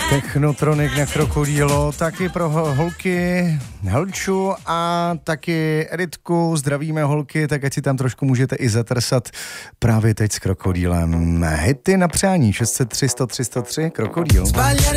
Technotronik na Krokodýlo, taky pro holky, Helču a taky Editku. Zdravíme holky, tak ať si tam trošku můžete i zatrsat právě teď s Krokodýlem. Hity na přání 603 103 103 Krokodýl.